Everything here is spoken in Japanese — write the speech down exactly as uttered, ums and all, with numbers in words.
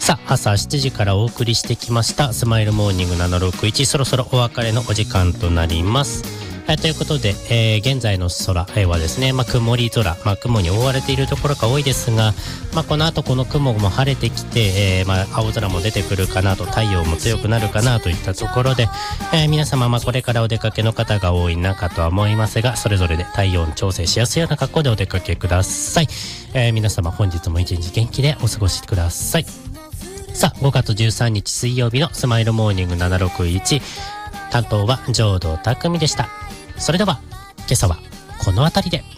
さあ、朝しちじからお送りしてきましたスマイルモーニングななろくいち、そろそろお別れのお時間となります。えー、ということで、えー、現在の空、えー、はですね、まあ、曇り空、まあ、雲に覆われているところが多いですが、まあ、この後この雲も晴れてきて、えーまあ、青空も出てくるかなと、太陽も強くなるかなといったところで、えー、皆様、まあ、これからお出かけの方が多い中とは思いますが、それぞれで体温調整しやすいような格好でお出かけください。えー、皆様本日も一日元気でお過ごしください。さあ、ごがつじゅうさんにち水曜日のスマイルモーニングななろくいち、担当は浄土匠でした。それでは今朝はこの辺りで。